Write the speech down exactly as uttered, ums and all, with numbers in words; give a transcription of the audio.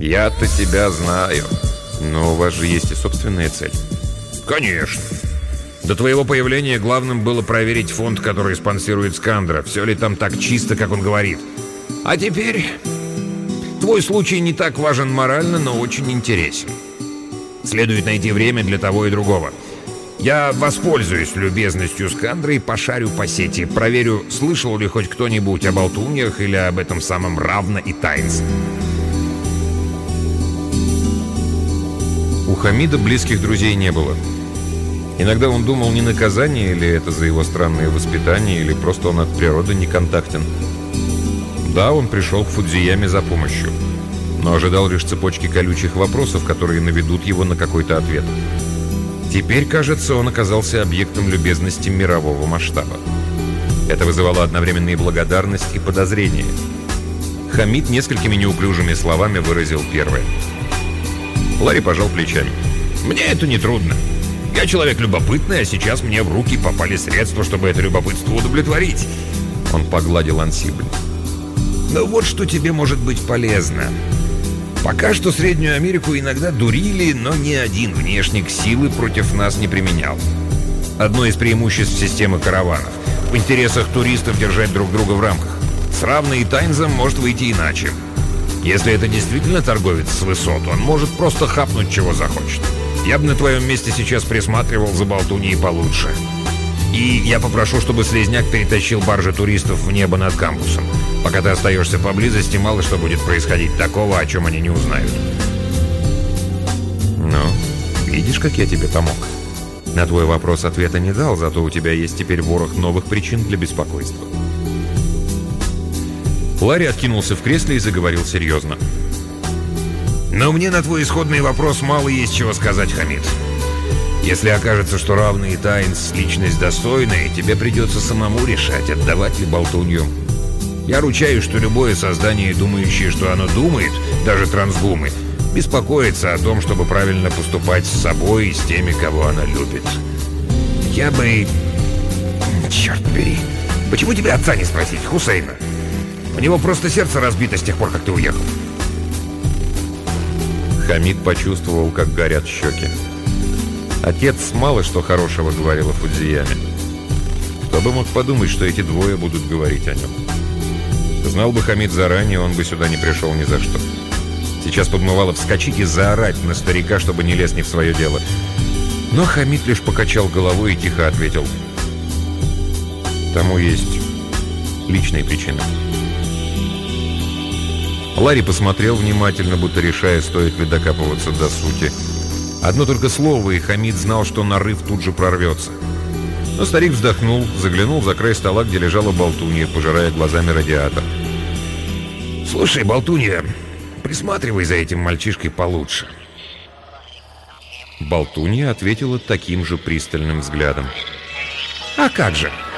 Я-то тебя знаю. Но у вас же есть и собственная цель. Конечно. До твоего появления главным было проверить фонд, который спонсирует Скандра. Все ли там так чисто, как он говорит. А теперь... Твой случай не так важен морально, но очень интересен. Следует найти время для того и другого. Я воспользуюсь любезностью Скандра и пошарю по сети. Проверю, слышал ли хоть кто-нибудь о болтуньях или об этом самом Равна и Тайнс. У Хамида близких друзей не было. Иногда он думал, не наказание ли это за его странное воспитание, или просто он от природы не контактен. Да, он пришел к Фудзияме за помощью, но ожидал лишь цепочки колючих вопросов, которые наведут его на какой-то ответ. Теперь, кажется, он оказался объектом любезности мирового масштаба. Это вызывало одновременно и благодарность, и подозрение. Хамид несколькими неуклюжими словами выразил первое. Ларри пожал плечами. «Мне это не трудно. Я человек любопытный, а сейчас мне в руки попали средства, чтобы это любопытство удовлетворить». Он погладил ансибль. «Но вот что тебе может быть полезно. Пока что Среднюю Америку иногда дурили, но ни один внешник силы против нас не применял. Одно из преимуществ системы караванов. В интересах туристов держать друг друга в рамках. С Равной и Тайнзом может выйти иначе. Если это действительно торговец с высот, он может просто хапнуть, чего захочет. Я бы на твоем месте сейчас присматривал за болтуньей получше. И я попрошу, чтобы Слизняк перетащил баржи туристов в небо над кампусом. Пока ты остаешься поблизости, мало что будет происходить такого, о чем они не узнают». «Ну, видишь, как я тебе помог? На твой вопрос ответа не дал, зато у тебя есть теперь ворох новых причин для беспокойства». Ларри откинулся в кресле и заговорил серьезно. «Но мне на твой исходный вопрос мало есть чего сказать, Хамид. Если окажется, что Равный и Тайнс — личность достойная, тебе придется самому решать, отдавать ли болтунью. Я ручаюсь, что любое создание, думающее, что оно думает, даже трансгумы, беспокоится о том, чтобы правильно поступать с собой и с теми, кого она любит. Я бы... Черт побери. Почему тебя отца не спросить, Хусейна? У него просто сердце разбито с тех пор, как ты уехал». Хамид почувствовал, как горят щеки. Отец мало что хорошего говорил о Фудзияме. Кто бы мог подумать, что эти двое будут говорить о нем. Знал бы Хамид заранее, он бы сюда не пришел ни за что. Сейчас подмывало вскочить и заорать на старика, чтобы не лез не в свое дело. Но Хамид лишь покачал головой и тихо ответил: «Тому есть личные причины». Ларри посмотрел внимательно, будто решая, стоит ли докапываться до сути. Одно только слово, и Хамид знал, что нарыв тут же прорвется. Но старик вздохнул, заглянул за край стола, где лежала болтунья, пожирая глазами радиатор. «Слушай, болтунья, присматривай за этим мальчишкой получше». Болтунья ответила таким же пристальным взглядом. «А как же?